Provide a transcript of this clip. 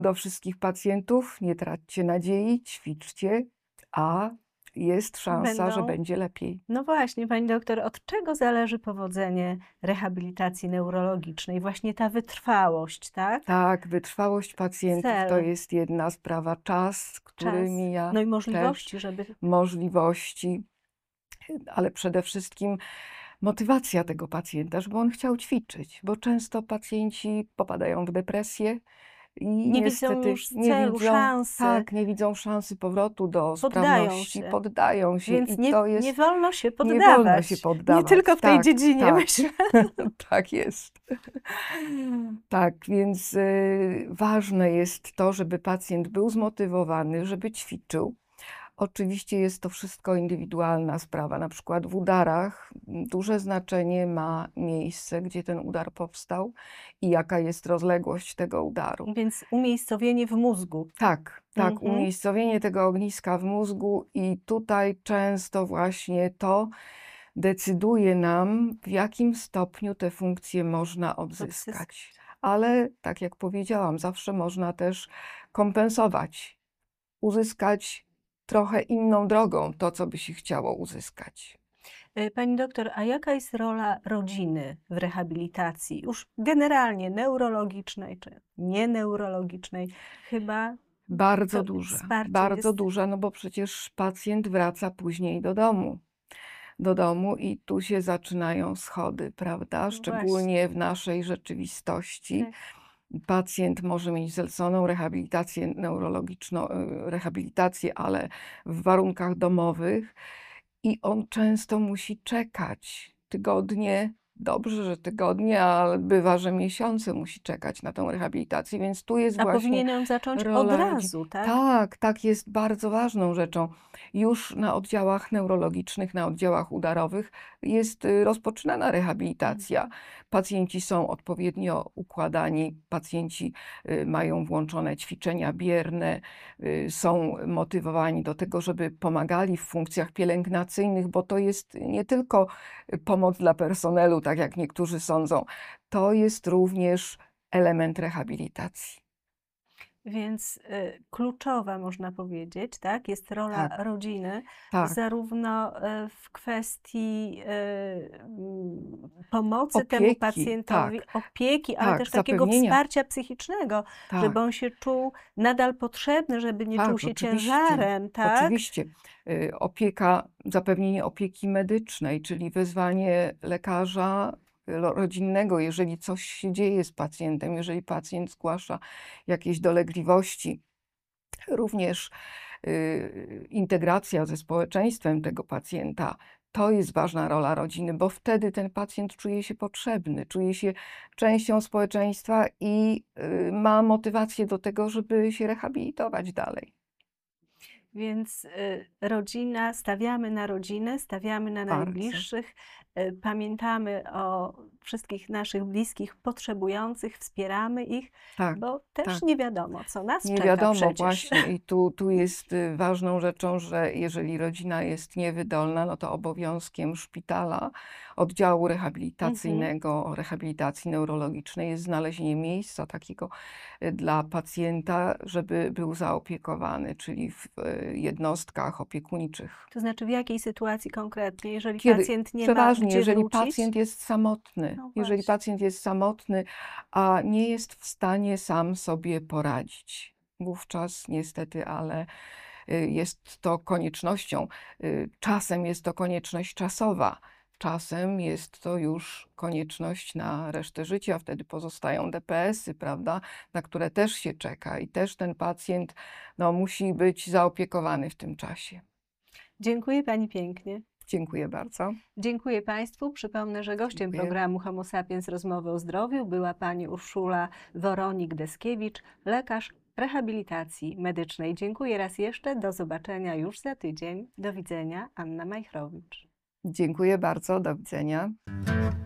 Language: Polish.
do wszystkich pacjentów: nie traćcie nadziei, ćwiczcie, a jest szansa, że Będą będzie lepiej. No właśnie, pani doktor, od czego zależy powodzenie rehabilitacji neurologicznej? Właśnie ta wytrwałość, tak? Tak, wytrwałość pacjentów to Cel, jest jedna sprawa. Czas, który czas, mija, no i też możliwości, żeby możliwości, ale przede wszystkim motywacja tego pacjenta, żeby on chciał ćwiczyć, bo często pacjenci popadają w depresję i nie widzą niestety już nie celu, widzą, szansy, tak, nie widzą szansy powrotu do poddają sprawności, się. poddają się Więc i to nie jest, wolno się nie wolno się poddawać. Nie tylko poddawać. w tej Tak, dziedzinie, tak, myślę. tak jest. Tak, więc ważne jest to, żeby pacjent był zmotywowany, żeby ćwiczył. Oczywiście jest to wszystko indywidualna sprawa. Na przykład w udarach duże znaczenie ma miejsce, gdzie ten udar powstał i jaka jest rozległość tego udaru. Więc umiejscowienie w mózgu. Tak, tak, Mhm. umiejscowienie tego ogniska w mózgu i tutaj często właśnie to decyduje nam, w jakim stopniu te funkcje można odzyskać. Ale tak jak powiedziałam, zawsze można też kompensować, uzyskać trochę inną drogą to, co by się chciało uzyskać. Pani doktor, a jaka jest rola rodziny w rehabilitacji, już generalnie neurologicznej czy nieneurologicznej? Chyba Bardzo to duże, wsparcie bardzo jest duże, no bo przecież pacjent wraca później do domu i tu się zaczynają schody, prawda? no właśnie, Szczególnie w naszej rzeczywistości. tak. Pacjent może mieć zleconą rehabilitację neurologiczną, rehabilitację, ale w warunkach domowych i on często musi czekać tygodnie. Dobrze, że tygodnie, ale bywa, że miesiące musi czekać na tę rehabilitację, więc tu jest A właśnie powinien ją zacząć od rola rodziny. razu, tak? Tak, tak, jest bardzo ważną rzeczą. Już na oddziałach neurologicznych, na oddziałach udarowych jest rozpoczynana rehabilitacja. Pacjenci są odpowiednio układani, pacjenci mają włączone ćwiczenia bierne, są motywowani do tego, żeby pomagali w funkcjach pielęgnacyjnych, bo to jest nie tylko pomoc dla personelu, tak jak niektórzy sądzą, to jest również element rehabilitacji. Więc kluczowa, można powiedzieć, tak, jest rola Tak, rodziny, tak. zarówno w kwestii pomocy temu Opieki, pacjentowi, tak, opieki, ale tak, też takiego zapewnienia. wsparcia psychicznego, żeby Tak, on się czuł nadal potrzebny, żeby nie czuł tak, się oczywiście, ciężarem, tak? oczywiście. Opieka, zapewnienie opieki medycznej, czyli wezwanie lekarza rodzinnego, jeżeli coś się dzieje z pacjentem, jeżeli pacjent zgłasza jakieś dolegliwości. Również integracja ze społeczeństwem tego pacjenta. To jest ważna rola rodziny, bo wtedy ten pacjent czuje się potrzebny, czuje się częścią społeczeństwa i ma motywację do tego, żeby się rehabilitować dalej. Więc rodzina, stawiamy na rodzinę, stawiamy na Bardzo. najbliższych, pamiętamy o wszystkich naszych bliskich potrzebujących, wspieramy ich, Tak, bo też tak. nie wiadomo, co nas Nie czeka wiadomo przecież. właśnie i tu jest ważną rzeczą, że jeżeli rodzina jest niewydolna, no to obowiązkiem szpitala, oddziału Mhm. rehabilitacyjnego, rehabilitacji neurologicznej jest znalezienie miejsca takiego dla pacjenta, żeby był zaopiekowany, czyli w jednostkach opiekuńczych. To znaczy w jakiej sytuacji konkretnie, jeżeli Kiedy pacjent nie ma przeważnie, gdzie jeżeli wrócić? pacjent jest samotny, No jeżeli właśnie. pacjent jest samotny, a nie jest w stanie sam sobie poradzić, wówczas niestety, ale jest to koniecznością. Czasem jest to konieczność czasowa, czasem jest to już konieczność na resztę życia. Wtedy pozostają DPS-y, prawda, na które też się czeka i też ten pacjent no, musi być zaopiekowany w tym czasie. Dziękuję pani pięknie. Dziękuję bardzo. Dziękuję Państwu. Przypomnę, że gościem Dziękuję. programu Homo Sapiens Rozmowy o Zdrowiu była pani Urszula Woronik-Deskiewicz, lekarz rehabilitacji medycznej. Dziękuję raz jeszcze. Do zobaczenia już za tydzień. Do widzenia. Anna Majchrowicz. Dziękuję bardzo. Do widzenia.